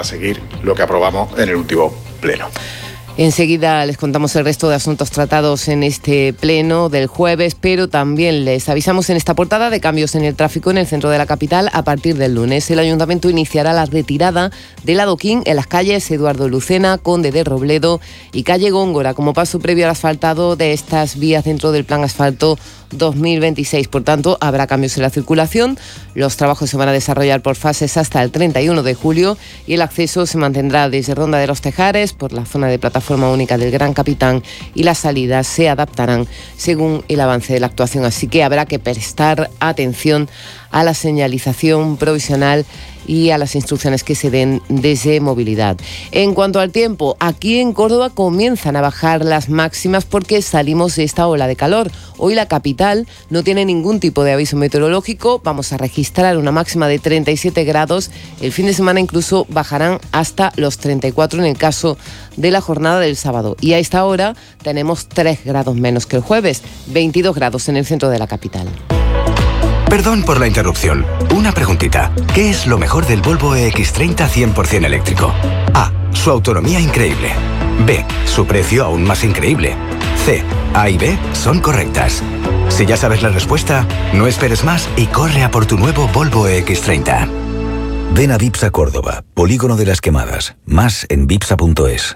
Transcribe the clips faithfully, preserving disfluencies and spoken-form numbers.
seguir lo que aprobamos en el último pleno. Enseguida les contamos el resto de asuntos tratados en este pleno del jueves, pero también les avisamos en esta portada de cambios en el tráfico en el centro de la capital a partir del lunes. El Ayuntamiento iniciará la retirada del adoquín en las calles Eduardo Lucena, Conde de Robledo y calle Góngora, como paso previo al asfaltado de estas vías dentro del Plan Asfalto dos mil veintiséis. Por tanto, habrá cambios en la circulación. Los trabajos se van a desarrollar por fases hasta el treinta y uno de julio y el acceso se mantendrá desde Ronda de los Tejares por la zona de plataforma única del Gran Capitán y las salidas se adaptarán según el avance de la actuación. Así que habrá que prestar atención a la señalización provisional y a las instrucciones que se den desde movilidad. En cuanto al tiempo, aquí en Córdoba comienzan a bajar las máximas porque salimos de esta ola de calor. Hoy la capital no tiene ningún tipo de aviso meteorológico. Vamos a registrar una máxima de treinta y siete grados. El fin de semana incluso bajarán hasta los treinta y cuatro en el caso de la jornada del sábado. Y a esta hora tenemos tres grados menos que el jueves, veintidós grados en el centro de la capital. Perdón por la interrupción. Una preguntita. ¿Qué es lo mejor del Volvo E X treinta cien por ciento eléctrico? A. Su autonomía increíble. B. Su precio aún más increíble. C. A y B son correctas. Si ya sabes la respuesta, no esperes más y corre a por tu nuevo Volvo E X treinta. Ven a Vipsa Córdoba, Polígono de las Quemadas. Más en vipsa punto es.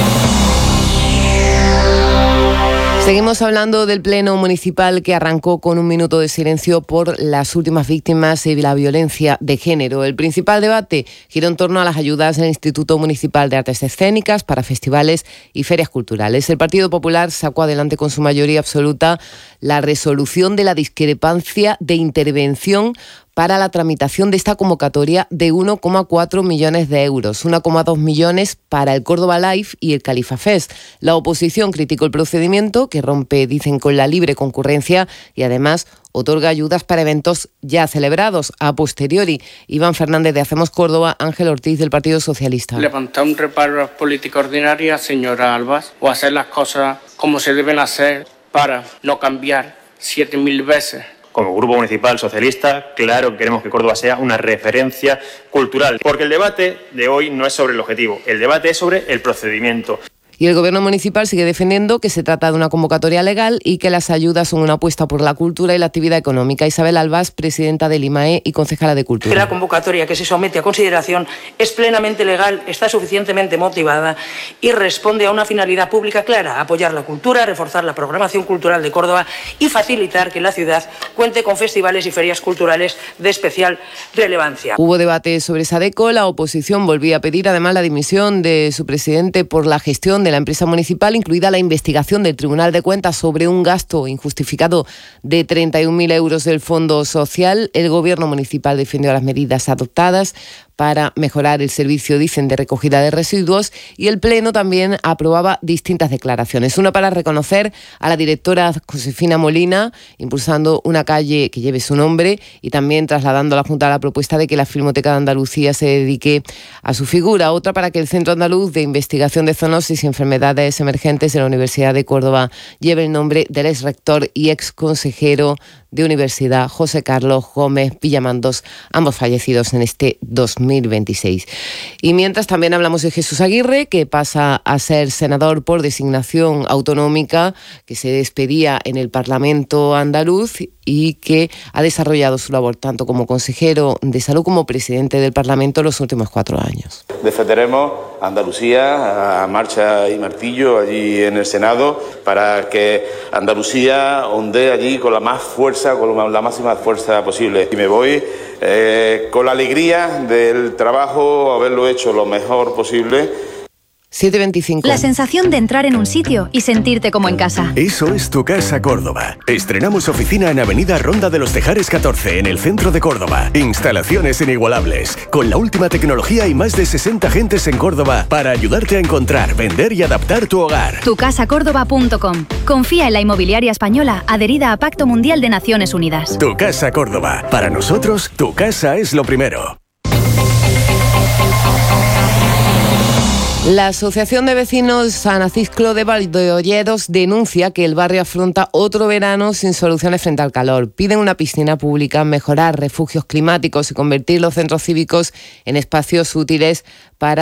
Seguimos hablando del pleno municipal que arrancó con un minuto de silencio por las últimas víctimas de la violencia de género. El principal debate giró en torno a las ayudas del Instituto Municipal de Artes Escénicas para festivales y ferias culturales. El Partido Popular sacó adelante con su mayoría absoluta la resolución de la discrepancia de intervención para la tramitación de esta convocatoria de uno coma cuatro millones de euros, uno coma dos millones para el Córdoba Live y el Califa Fest. La oposición criticó el procedimiento, que rompe, dicen, con la libre concurrencia y además otorga ayudas para eventos ya celebrados a posteriori. Iván Fernández de Hacemos Córdoba, Ángel Ortiz del Partido Socialista. Levantar un reparo a las políticas ordinarias, señora Albas, o hacer las cosas como se deben hacer para no cambiar siete mil veces. Como Grupo Municipal Socialista, claro que queremos que Córdoba sea una referencia cultural, porque el debate de hoy no es sobre el objetivo, el debate es sobre el procedimiento. Y el Gobierno municipal sigue defendiendo que se trata de una convocatoria legal y que las ayudas son una apuesta por la cultura y la actividad económica. Isabel Albas, presidenta del I M A E y concejala de Cultura. La convocatoria que se somete a consideración es plenamente legal, está suficientemente motivada y responde a una finalidad pública clara: apoyar la cultura, reforzar la programación cultural de Córdoba y facilitar que la ciudad cuente con festivales y ferias culturales de especial relevancia. Hubo debate sobre Sadeco. La oposición volvía a pedir además la dimisión de su presidente por la gestión de la empresa municipal, incluida la investigación del Tribunal de Cuentas sobre un gasto injustificado de treinta y un mil euros del Fondo Social. El Gobierno municipal defendió las medidas adoptadas para mejorar el servicio, dicen, de recogida de residuos, y el Pleno también aprobaba distintas declaraciones. Una para reconocer a la directora Josefina Molina, impulsando una calle que lleve su nombre, y también trasladando a la Junta la propuesta de que la Filmoteca de Andalucía se dedique a su figura. Otra para que el Centro Andaluz de Investigación de Zoonosis y Enfermedades Emergentes de la Universidad de Córdoba lleve el nombre del ex rector y ex consejero de Universidad, José Carlos Gómez Villamandos, ambos fallecidos en este dos mil veintiséis. Y mientras también hablamos de Jesús Aguirre, que pasa a ser senador por designación autonómica, que se despedía en el Parlamento andaluz y que ha desarrollado su labor tanto como consejero de salud como presidente del Parlamento los últimos cuatro años. Defenderemos a Andalucía a marcha y martillo allí en el Senado para que Andalucía ondee allí con la más fuerza, con la máxima fuerza posible. Y me voy eh, con la alegría del trabajo, haberlo hecho lo mejor posible. siete veinticinco. La sensación de entrar en un sitio y sentirte como en casa. Eso es Tu Casa Córdoba. Estrenamos oficina en Avenida Ronda de los Tejares catorce, en el centro de Córdoba. Instalaciones inigualables, con la última tecnología y más de sesenta agentes en Córdoba para ayudarte a encontrar, vender y adaptar tu hogar. tu casa córdoba punto com. Confía en la inmobiliaria española adherida a Pacto Mundial de Naciones Unidas. Tu Casa Córdoba. Para nosotros, tu casa es lo primero. La Asociación de Vecinos San Acisclo de Valdeolleros denuncia que el barrio afronta otro verano sin soluciones frente al calor. Piden una piscina pública, mejorar refugios climáticos y convertir los centros cívicos en espacios útiles para